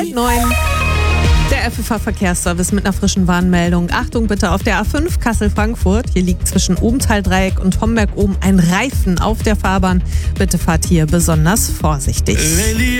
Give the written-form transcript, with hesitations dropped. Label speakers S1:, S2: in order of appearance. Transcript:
S1: 9. Der FFH-Verkehrsservice mit einer frischen Warnmeldung. Achtung bitte auf der A5 Kassel-Frankfurt. Hier liegt zwischen Obenthal-Dreieck und Homberg oben ein Reifen auf der Fahrbahn. Bitte fahrt hier besonders vorsichtig.